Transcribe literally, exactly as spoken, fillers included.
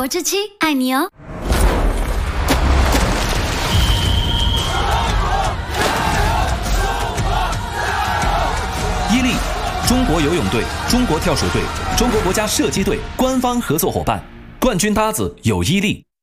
活之妻爱你哦。 伊利，中国游泳队、中国跳水队、中国国家射击队官方合作伙伴，冠军搭子有伊利。